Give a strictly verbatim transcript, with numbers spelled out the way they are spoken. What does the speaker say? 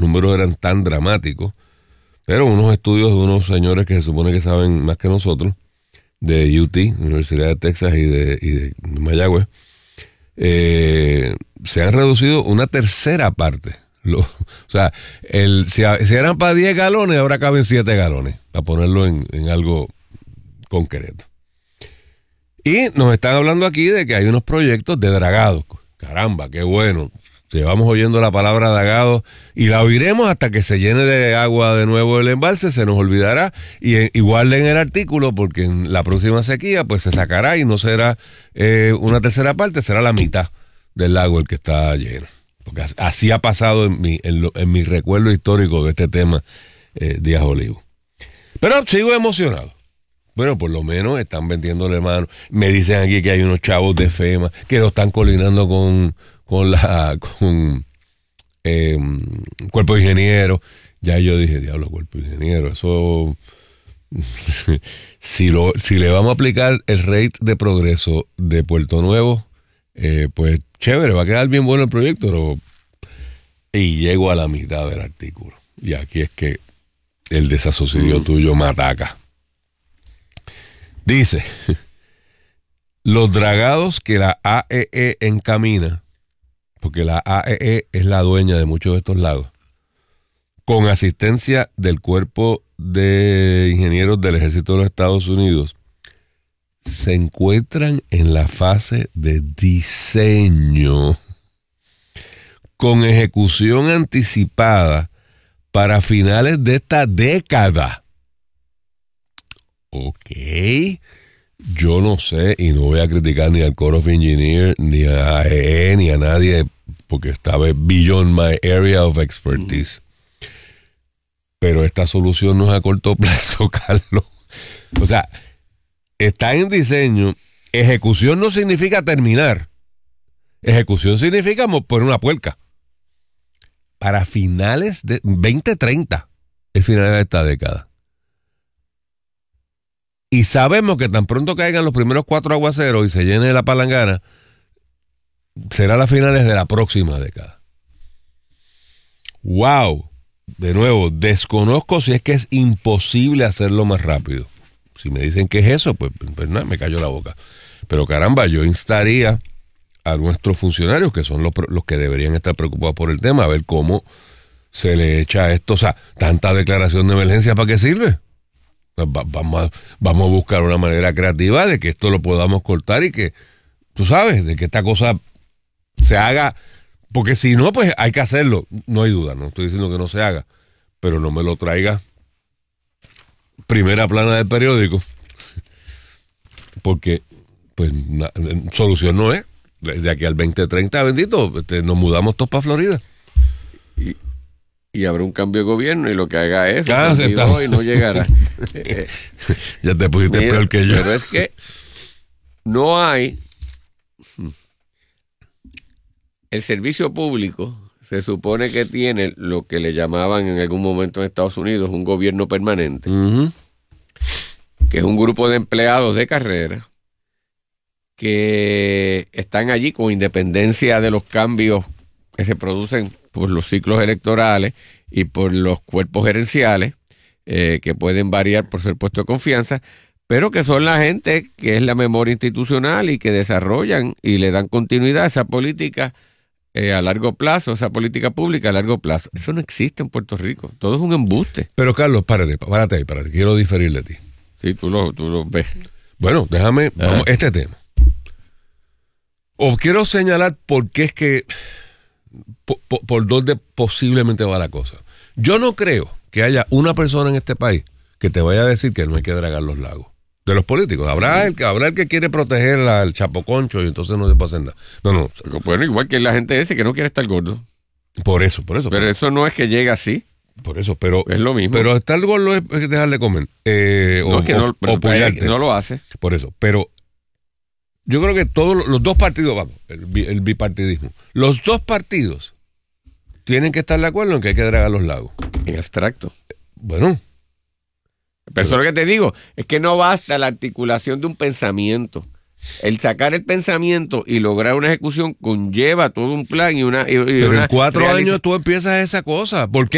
números eran tan dramáticos, pero unos estudios de unos señores que se supone que saben más que nosotros, de U T, Universidad de Texas y de, y de Mayagüez, eh, se han reducido una tercera parte. Lo, o sea, el, si, si eran para diez galones, ahora caben siete galones, para ponerlo en, en algo concreto. Y nos están hablando aquí de que hay unos proyectos de dragados. Caramba, qué bueno. Llevamos oyendo la palabra dragado y la oiremos hasta que se llene de agua de nuevo el embalse, se nos olvidará. Y en, igual en el artículo, porque en la próxima sequía pues se sacará y no será eh, una tercera parte, será la mitad del lago el que está lleno. Porque así ha pasado en mi, en, lo, en mi recuerdo histórico de este tema, eh, Díaz Olivo. Pero sigo emocionado. Bueno, por lo menos están vendiéndole mano. Me dicen aquí que hay unos chavos de FEMA que lo están coordinando con, con la con eh, cuerpo de ingenieros. Ya yo dije, diablo, cuerpo de ingenieros, eso si lo si le vamos a aplicar el rate de progreso de Puerto Nuevo, eh, pues chévere, va a quedar bien bueno el proyecto, pero y llego a la mitad del artículo. Y aquí es que el desasocio mm. tuyo me ataca. Dice, los dragados que la A E E encamina, porque la A E E es la dueña de muchos de estos lagos, con asistencia del Cuerpo de Ingenieros del Ejército de los Estados Unidos, se encuentran en la fase de diseño, con ejecución anticipada para finales de esta década. Ok, yo no sé y no voy a criticar ni al Corps of Engineers, ni a A E E, ni a nadie, porque estaba beyond my area of expertise. Mm. Pero esta solución no es a corto plazo, Carlos. O sea, está en diseño. Ejecución no significa terminar. Ejecución significa poner una puerca. Para finales de veinte treinta, el final de esta década. Y sabemos que tan pronto caigan los primeros cuatro aguaceros y se llene la palangana, será a finales de la próxima década. ¡Wow! De nuevo, desconozco si es que es imposible hacerlo más rápido. Si me dicen que es eso, pues, pues nada, me cayó la boca. Pero caramba, yo instaría a nuestros funcionarios, que son los, los que deberían estar preocupados por el tema, a ver cómo se le echa esto. O sea, tanta declaración de emergencia, ¿para qué sirve? Vamos a, vamos a buscar una manera creativa de que esto lo podamos cortar y que, tú sabes, de que esta cosa se haga, porque si no, pues hay que hacerlo, no hay duda, no estoy diciendo que no se haga, pero no me lo traiga primera plana del periódico, porque pues na, solución no es, desde aquí al veinte treinta, bendito, este, nos mudamos todos para Florida. Y Y habrá un cambio de gobierno y lo que haga es ah, y no llegará. eh, ya te pusiste mira, peor que yo. Pero es que no hay. El servicio público se supone que tiene lo que le llamaban en algún momento en Estados Unidos un gobierno permanente, uh-huh. que es un grupo de empleados de carrera que están allí con independencia de los cambios que se producen por los ciclos electorales y por los cuerpos gerenciales, eh, que pueden variar por ser puesto de confianza, pero que son la gente que es la memoria institucional y que desarrollan y le dan continuidad a esa política eh, a largo plazo, esa política pública a largo plazo. Eso no existe en Puerto Rico, todo es un embuste. Pero Carlos, párate, párate ahí, párate, quiero diferir de ti. Sí, tú lo, tú lo ves. Bueno, déjame, vamos, este tema. O quiero señalar por qué es que Por, por, por dónde posiblemente va la cosa. Yo no creo que haya una persona en este país que te vaya a decir que no hay que dragar los lagos. De los políticos. Habrá el que, habrá el que quiere proteger al chapoconcho y entonces no se puede hacer nada. No, no. Bueno, igual que la gente ese que no quiere estar gordo. Por eso, por eso. Pero por eso no es que llegue así. Por eso, pero... Es lo mismo. Pero estar gordo es dejarle comer. Eh, no, o, es que no, o, o no lo hace. Por eso. Pero yo creo que todos los dos partidos, vamos, el, el bipartidismo, los dos partidos tienen que estar de acuerdo en que hay que dragar los lagos. En abstracto. Bueno. Pero eso es lo que te digo, es que no basta la articulación de un pensamiento. El sacar el pensamiento y lograr una ejecución conlleva todo un plan y una... Y, y Pero una en cuatro realiza- años tú empiezas esa cosa. ¿Por qué